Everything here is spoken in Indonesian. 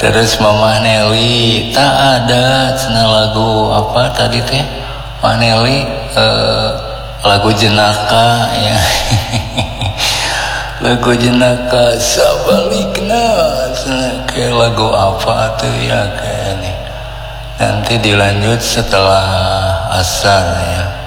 Terus Mama Nelly tak ada cina lagu apa tadi teh Mama Nelly lagu jenaka ya. Lagu jenaka sabalikna kayak lagu apa tuh ya kayaknya. Nanti dilanjut setelah asar ya.